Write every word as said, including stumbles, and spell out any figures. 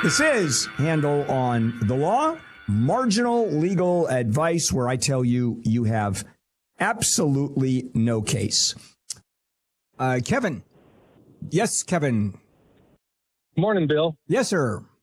This is Handel on the Law, marginal legal advice where I tell you you have absolutely no case. Uh, Kevin. Yes, Kevin. Morning, Bill. Yes, sir.